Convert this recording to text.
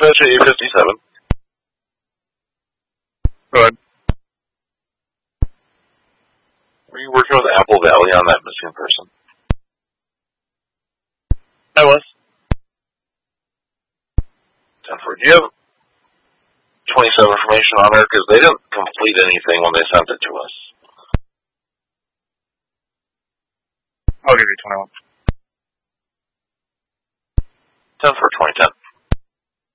dispatch at 857. Go ahead. Were you working with Apple Valley on that missing person? I was. 10-4. Do you have 27 information on her? Because they didn't complete anything when they sent it to us. I'll give you 21.